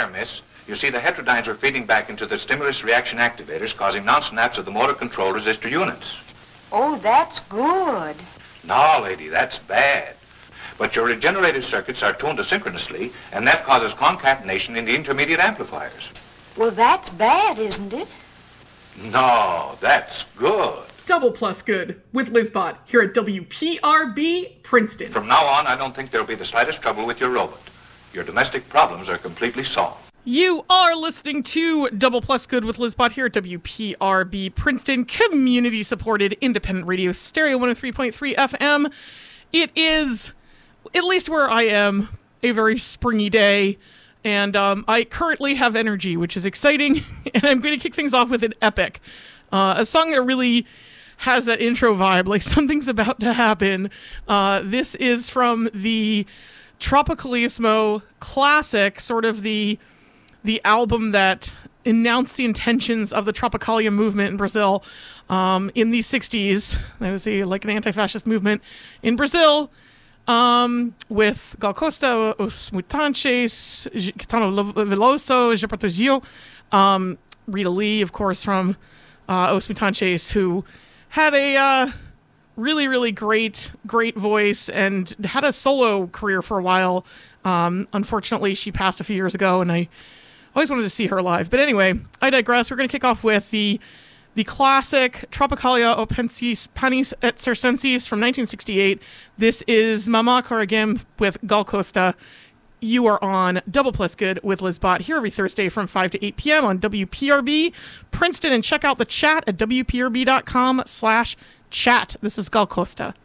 there, miss. You see, the heterodynes were feeding back into the stimulus reaction activators, causing non-snaps of the motor control resistor units. Oh, that's good. No, lady, that's bad. But your regenerative circuits are tuned asynchronously, and that causes concatenation in the intermediate amplifiers. Well, that's bad, isn't it? No, that's good. Double plus good with Lizbot here at WPRB Princeton. From now on, I don't think there'll be the slightest trouble with your robot. Your domestic problems are completely solved. You are listening to Double Plus Good with Lizbot here at WPRB Princeton, community-supported independent radio, stereo 103.3 FM. It is, at least where I am, a very springy day, and I currently have energy, which is exciting, and I'm going to kick things off with an epic. A song that really has that intro vibe, like something's about to happen. This is from the Tropicalismo classic, sort of the album that announced the intentions of the Tropicalia movement in Brazil in the 60s. That was like an anti-fascist movement in Brazil with Gal Costa, Os Mutantes, Caetano Veloso, Gilberto Gil, Rita Lee, of course, from Os Mutantes, who had a really, really great voice and had a solo career for a while. Unfortunately, she passed a few years ago, and I always wanted to see her live. But anyway, I digress. We're going to kick off with the classic Tropicalia o Pensis Panis et Circenses from 1968. This is Mama Corrigem with Gal Costa. You are on Double Plus Good with Lizbot here every Thursday from 5 to 8 p.m. on WPRB Princeton. And check out the chat at WPRB.com/chat. This is Gal Costa.